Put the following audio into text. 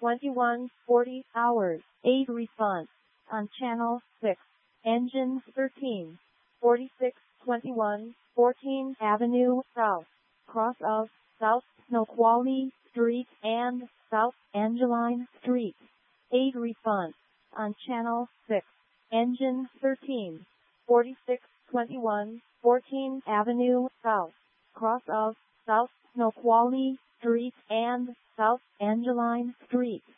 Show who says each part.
Speaker 1: 21:40 hours. 8 response on channel 6. Engine 13. 4621 14th Avenue South. Cross of South Snoqualmie Street and South Angeline Street. 8 response on channel 6. Engine 13. 4621 14th Avenue South. Cross of South Snoqualmie Street and South Angeline Street.